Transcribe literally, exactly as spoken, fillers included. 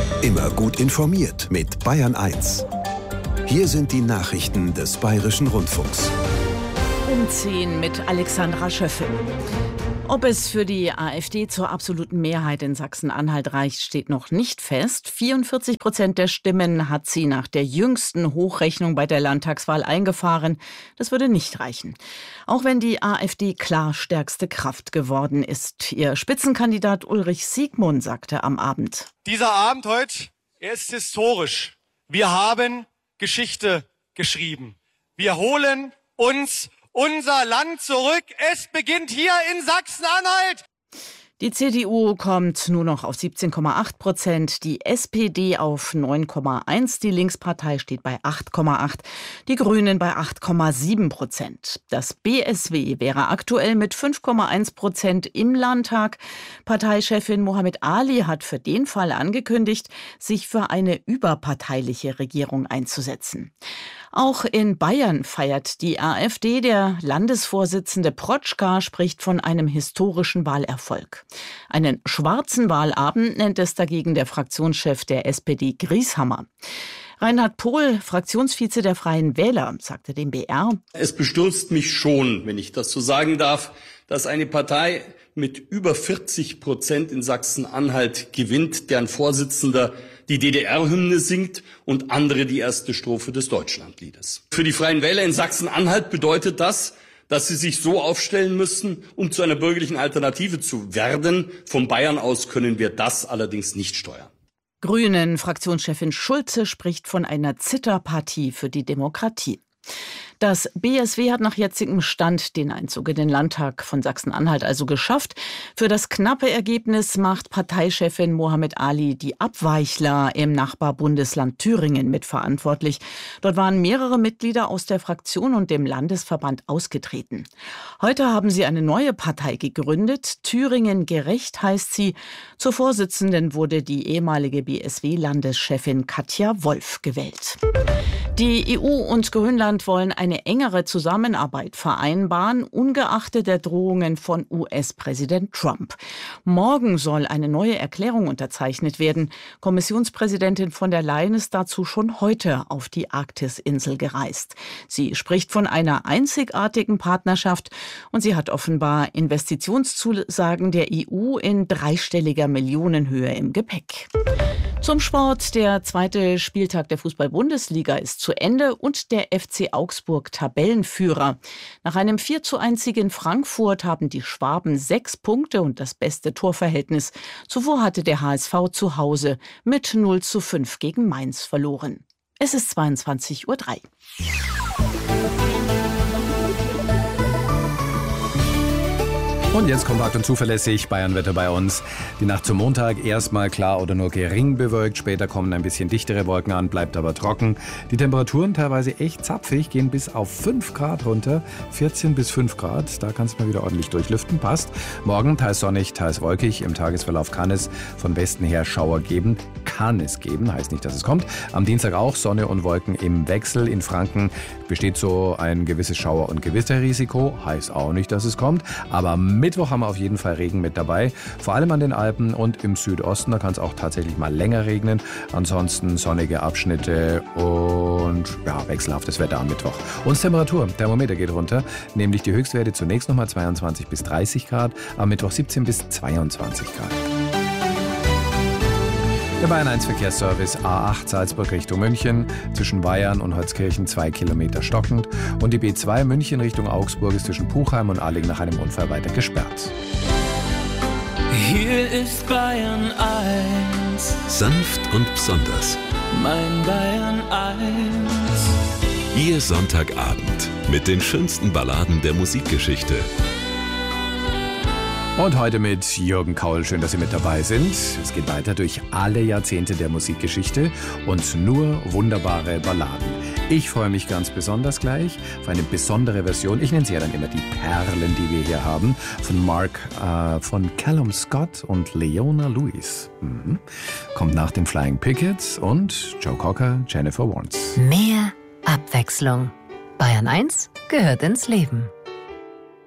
Immer gut informiert mit Bayern eins. Hier sind die Nachrichten des Bayerischen Rundfunks. Um zehn mit Alexandra Schöffel. Ob es für die AfD zur absoluten Mehrheit in Sachsen-Anhalt reicht, steht noch nicht fest. vierundvierzig Prozent der Stimmen hat sie nach der jüngsten Hochrechnung bei der Landtagswahl eingefahren. Das würde nicht reichen. Auch wenn die AfD klar stärkste Kraft geworden ist. Ihr Spitzenkandidat Ulrich Siegmund sagte am Abend: Dieser Abend heute, er ist historisch. Wir haben Geschichte geschrieben. Wir holen uns unser Land zurück. Es beginnt hier in Sachsen-Anhalt. Die C D U kommt nur noch auf siebzehn Komma acht Prozent, die S P D auf neun Komma eins, die Linkspartei steht bei acht Komma acht, die Grünen bei acht Komma sieben Prozent. Das B S W wäre aktuell mit fünf Komma eins Prozent im Landtag. Parteichefin Mohammed Ali hat für den Fall angekündigt, sich für eine überparteiliche Regierung einzusetzen. Auch in Bayern feiert die AfD. Der Landesvorsitzende Protschka spricht von einem historischen Wahlerfolg. Einen schwarzen Wahlabend nennt es dagegen der Fraktionschef der S P D Grieshammer. Reinhard Pohl, Fraktionsvize der Freien Wähler, sagte dem B R: Es bestürzt mich schon, wenn ich das so sagen darf, dass eine Partei mit über vierzig Prozent in Sachsen-Anhalt gewinnt, deren Vorsitzender die D D R-Hymne singt und andere die erste Strophe des Deutschlandliedes. Für die Freien Wähler in Sachsen-Anhalt bedeutet das, dass sie sich so aufstellen müssen, um zu einer bürgerlichen Alternative zu werden. Von Bayern aus können wir das allerdings nicht steuern. Grünen-Fraktionschefin Schulze spricht von einer Zitterpartie für die Demokratie. Das B S W hat nach jetzigem Stand den Einzug in den Landtag von Sachsen-Anhalt also geschafft. Für das knappe Ergebnis macht Parteichefin Mohammed Ali die Abweichler im Nachbarbundesland Thüringen mitverantwortlich. Dort waren mehrere Mitglieder aus der Fraktion und dem Landesverband ausgetreten. Heute haben sie eine neue Partei gegründet. Thüringen gerecht heißt sie. Zur Vorsitzenden wurde die ehemalige B S W-Landeschefin Katja Wolf gewählt. Die E U und Grönland wollen eine engere Zusammenarbeit vereinbaren, ungeachtet der Drohungen von U S-Präsident Trump. Morgen soll eine neue Erklärung unterzeichnet werden. Kommissionspräsidentin von der Leyen ist dazu schon heute auf die Arktisinsel gereist. Sie spricht von einer einzigartigen Partnerschaft und sie hat offenbar Investitionszusagen der E U in dreistelliger Millionenhöhe im Gepäck. Zum Sport. Der zweite Spieltag der Fußball-Bundesliga ist zu Ende und der F C Augsburg Tabellenführer. Nach einem vier zu eins Sieg in Frankfurt haben die Schwaben sechs Punkte und das beste Torverhältnis. Zuvor hatte der H S V zu Hause mit null zu fünf gegen Mainz verloren. Es ist zweiundzwanzig Uhr drei. Und jetzt kompakt und zuverlässig Bayernwetter bei uns. Die Nacht zum Montag erstmal klar oder nur gering bewölkt. Später kommen ein bisschen dichtere Wolken an, bleibt aber trocken. Die Temperaturen teilweise echt zapfig, gehen bis auf fünf Grad runter. vierzehn bis fünf Grad, da kann es mal wieder ordentlich durchlüften, passt. Morgen teils sonnig, teils wolkig. Im Tagesverlauf kann es von Westen her Schauer geben. Kann es geben, heißt nicht, dass es kommt. Am Dienstag auch Sonne und Wolken im Wechsel. In Franken besteht so ein gewisses Schauer- und Gewitterrisiko. Heißt auch nicht, dass es kommt. Aber Mittwoch haben wir auf jeden Fall Regen mit dabei. Vor allem an den Alpen und im Südosten. Da kann es auch tatsächlich mal länger regnen. Ansonsten sonnige Abschnitte und ja, wechselhaftes Wetter am Mittwoch. Und Temperatur. Thermometer geht runter. Nämlich die Höchstwerte zunächst nochmal zweiundzwanzig bis dreißig Grad. Am Mittwoch siebzehn bis zweiundzwanzig Grad. Der Bayern eins Verkehrsservice A acht Salzburg Richtung München, zwischen Bayern und Holzkirchen zwei Kilometer stockend. Und die B zwei München Richtung Augsburg ist zwischen Puchheim und Ahling nach einem Unfall weiter gesperrt. Hier ist Bayern eins. Sanft und besonders. Mein Bayern eins. Ihr Sonntagabend mit den schönsten Balladen der Musikgeschichte. Und heute mit Jürgen Kaul. Schön, dass Sie mit dabei sind. Es geht weiter durch alle Jahrzehnte der Musikgeschichte und nur wunderbare Balladen. Ich freue mich ganz besonders gleich auf eine besondere Version. Ich nenne sie ja dann immer die Perlen, die wir hier haben, von Mark, äh, von Callum Scott und Leona Lewis. Mhm. Kommt nach den Flying Pickets und Joe Cocker, Jennifer Warnes. Mehr Abwechslung. Bayern eins gehört ins Leben.